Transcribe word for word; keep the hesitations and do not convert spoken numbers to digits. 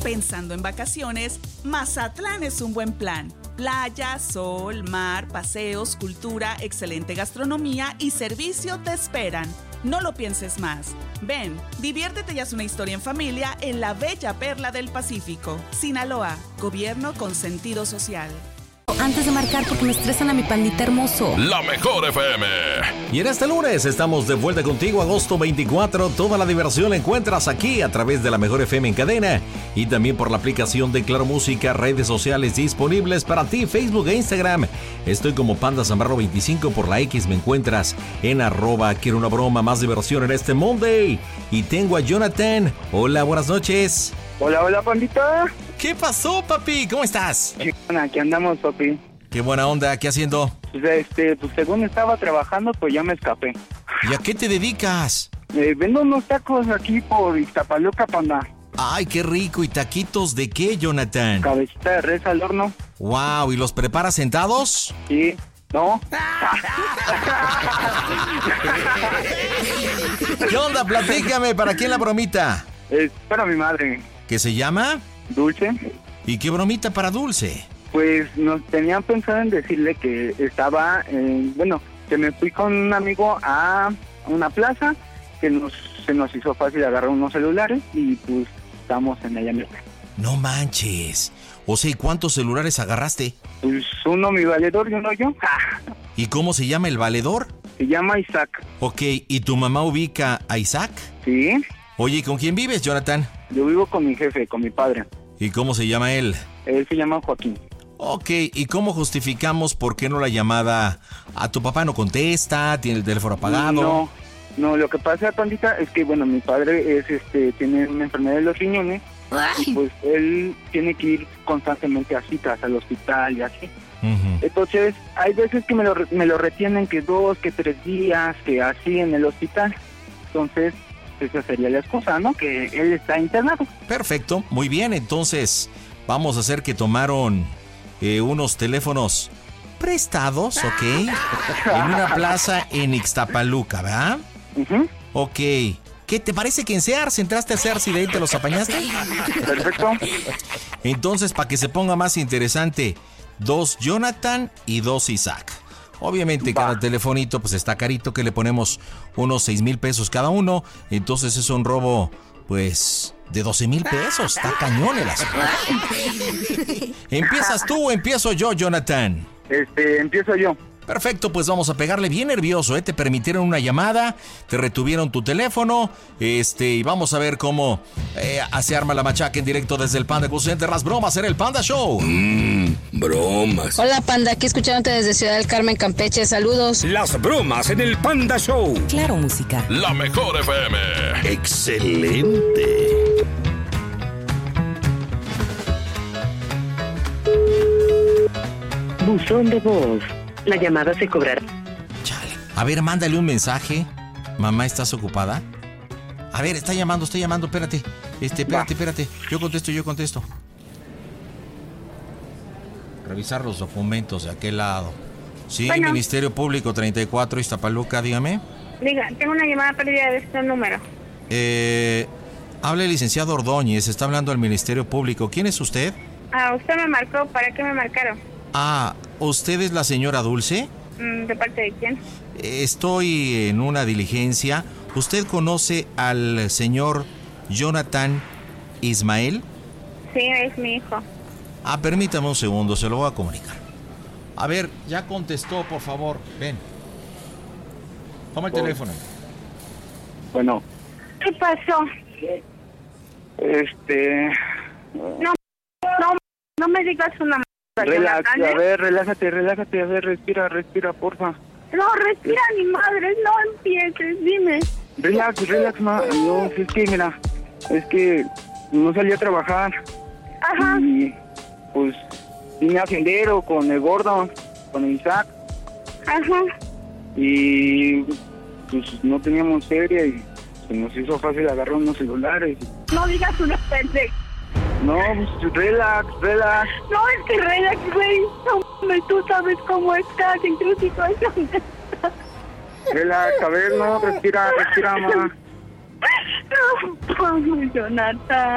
Pensando en vacaciones, Mazatlán es un buen plan. Playa, sol, mar, paseos, cultura, excelente gastronomía y servicio te esperan. No lo pienses más. Ven, diviértete y haz una historia en familia en la bella perla del Pacífico. Sinaloa, gobierno con sentido social. Antes de marcar porque me estresan a mi pandita hermoso. La mejor F M. Y en este lunes estamos de vuelta contigo, agosto veinticuatro. Toda la diversión la encuentras aquí a través de la mejor F M en cadena y también por la aplicación de Claro Música, redes sociales disponibles para ti, Facebook e Instagram. Estoy como Panda Zambrano veinticinco, por la X me encuentras en arroba quiero una broma. Más diversión en este Monday. Y tengo a Jonathan. Hola, buenas noches. Hola, hola, pandita. ¿Qué pasó, papi? ¿Cómo estás? Bueno, aquí andamos, papi. Qué buena onda, ¿qué haciendo? Pues, este, pues según estaba trabajando, pues ya me escapé. ¿Y a qué te dedicas? Eh, vendo unos tacos aquí por Iztapaluca, panda. Ay, qué rico. ¿Y taquitos de qué, Jonathan? Cabecita de res al horno. Wow, ¿y los preparas sentados? Sí. ¿No? ¿Qué onda? Platícame, ¿para quién la bromita? Es para mi madre. ¿Qué se llama? Dulce. ¿Y qué bromita para Dulce? Pues nos tenían pensado en decirle que estaba, eh, bueno, que me fui con un amigo a una plaza, que nos se nos hizo fácil agarrar unos celulares y pues estamos en ella misma. No manches. O sea, ¿y cuántos celulares agarraste? Pues uno mi valedor y uno yo. ¿Y cómo se llama el valedor? Se llama Isaac. Ok, ¿y tu mamá ubica a Isaac? Sí. Oye, ¿y con quién vives, Jonathan? Yo vivo con mi jefe, con mi padre. ¿Y cómo se llama él? Él se llama Joaquín. Ok, ¿y cómo justificamos por qué no la llamada a tu papá no contesta, tiene el teléfono apagado? No, no, lo que pasa, pandita, es que, bueno, mi padre es, este, tiene una enfermedad de los riñones. Y pues él tiene que ir constantemente a citas al hospital y así. Uh-huh. Entonces hay veces que me lo, me lo retienen que dos, que tres días, que así en el hospital. Entonces esa sería la excusa, ¿no? Que él está internado. Perfecto, muy bien. Entonces vamos a hacer que tomaron eh, unos teléfonos prestados, ¿ok? En una plaza en Ixtapaluca, ¿verdad? Uh-huh. Ok. ¿Qué te parece que en Sears entraste a Sears y de ahí te los apañaste? Perfecto. Entonces, para que se ponga más interesante, dos Jonathan y dos Isaac. Obviamente, Va. cada telefonito pues está carito, que le ponemos unos seis mil pesos cada uno. Entonces es un robo, pues, de doce mil pesos. Está cañón el asunto. ¿Empiezas tú o empiezo yo, Jonathan? Este, empiezo yo. Perfecto, pues vamos a pegarle bien nervioso, ¿eh? Te permitieron una llamada, te retuvieron tu teléfono, este, y vamos a ver cómo eh, se arma la machaca en directo desde el Panda Call Center. Las bromas en el Panda Show. Mmm, bromas. Hola, Panda, aquí escuchándote desde Ciudad del Carmen, Campeche. Saludos. Las bromas en el Panda Show. Claro Música. La mejor F M. Excelente. Buzón de voz. La llamada se cobrará. Chale. A ver, mándale un mensaje. Mamá, ¿estás ocupada? A ver, está llamando, está llamando, espérate. Este, espérate, espérate. Yo contesto, yo contesto. Revisar los documentos de aquel lado. Sí, bueno. Ministerio Público treinta y cuatro, Iztapaluca, dígame. Diga, tengo una llamada perdida de este número. Eh, habla el licenciado Ordóñez, está hablando al Ministerio Público. ¿Quién es usted? Ah, usted me marcó, ¿para qué me marcaron? Ah, ¿usted es la señora Dulce? ¿De parte de quién? Estoy en una diligencia. ¿Usted conoce al señor Jonathan Ismael? Sí, es mi hijo. Ah, permítame un segundo, se lo voy a comunicar. A ver, ya contestó, por favor. Ven. Toma el oh. teléfono. Bueno. ¿Qué pasó? Este... No, no, no me digas una... Relax, a ver, relájate, relájate, a ver, respira, respira, porfa. No, respira, ni madre, no empieces, dime. Relax, relax, ma, no, es que, mira, es que no salí a trabajar. Ajá. Y, pues, vine a Sendero con el gordo, con el Isaac. Ajá. Y, pues, no teníamos feria y se nos hizo fácil agarrar unos celulares. No digas una pendeja. No, pues, relax, relax. No, es que relax, güey. No, tú sabes cómo estás, en tu situación. Relax, a ver, no, respira, respira, ma. No, Jonathan.